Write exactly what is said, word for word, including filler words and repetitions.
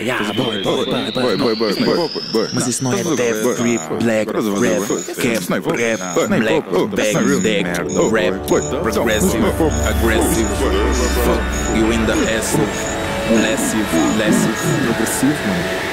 yeah, boy, boy, boy, boy, boy, boy, boy, boy. Mas isso não é death, grip, black, rap, cap, rap, black, bang, deck, rap, progressive, aggressive, fuck you in the ass, massive, massive, progressivo, mano.